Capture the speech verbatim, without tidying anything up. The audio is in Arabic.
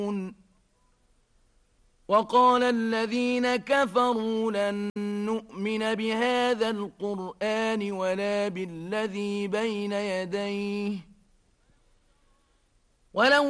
وقال الذين كفروا لن نؤمن بهذا القرآن ولا بالذي بين يديه ولو